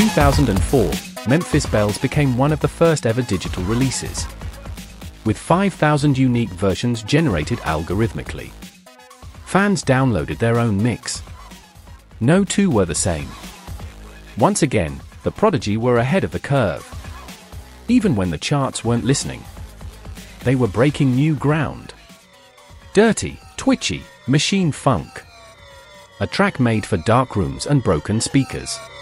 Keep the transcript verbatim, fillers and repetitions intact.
two thousand four, Memphis Bells became one of the first ever digital releases, with five thousand unique versions generated algorithmically. Fans downloaded their own mix. No two were the same. Once again, the Prodigy were ahead of the curve. Even when the charts weren't listening, they were breaking new ground. Dirty, Twitchy, Machine Funk. A track made for dark rooms and broken speakers.